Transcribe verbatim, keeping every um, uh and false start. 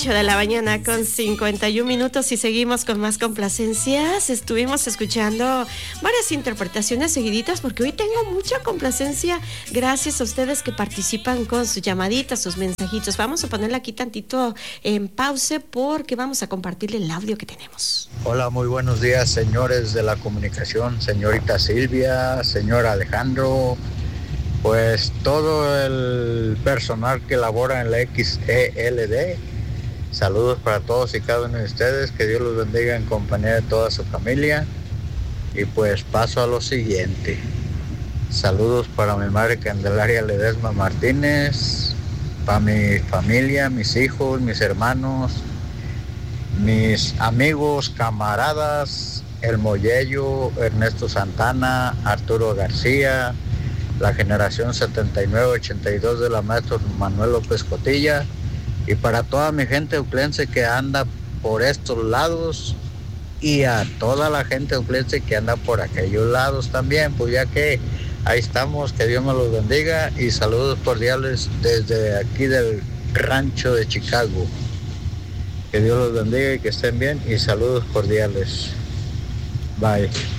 ocho de la mañana con cincuenta y un minutos y seguimos con más complacencias. Estuvimos escuchando varias interpretaciones seguiditas porque hoy tengo mucha complacencia gracias a ustedes que participan con sus llamaditas, sus mensajitos. Vamos a ponerle aquí tantito en pausa porque vamos a compartirle el audio que tenemos. Hola, muy buenos días, señores de la comunicación, señorita Silvia, señor Alejandro. Pues todo el personal que labora en la X E L D, saludos para todos y cada uno de ustedes, que Dios los bendiga en compañía de toda su familia. Y pues paso a lo siguiente. Saludos para mi madre Candelaria Ledesma Martínez, para mi familia, mis hijos, mis hermanos, mis amigos, camaradas, El Mollello, Ernesto Santana, Arturo García, la generación setenta y nueve ochenta y dos de la maestro Manuel López Cotilla, y para toda mi gente euclense que anda por estos lados y a toda la gente euclense que anda por aquellos lados también, pues ya que ahí estamos, que Dios me los bendiga y saludos cordiales desde aquí del rancho de Chicago. Que Dios los bendiga y que estén bien y saludos cordiales. Bye.